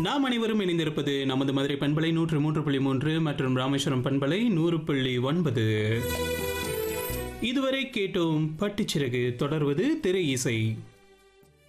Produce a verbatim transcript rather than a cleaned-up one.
நாம் அனைவரும் இணைந்திருப்பது நமது மதுரை பண்பலை நூற்று மூன்று புள்ளி மூன்று மற்றும் ராமேஸ்வரம் பண்பலை நூறு புள்ளி ஒன்பது. இதுவரை கேட்டோம் பட்டுச்சிறகு. தொடர்வது திரை இசை.